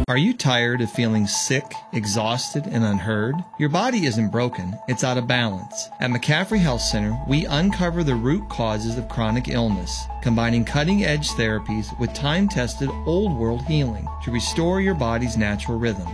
Are you tired of feeling sick, exhausted, and unheard? Your body isn't broken, it's out of balance. At McCaffrey Health Center, we uncover the root causes of chronic illness, combining cutting-edge therapies with time-tested old-world healing to restore your body's natural rhythm.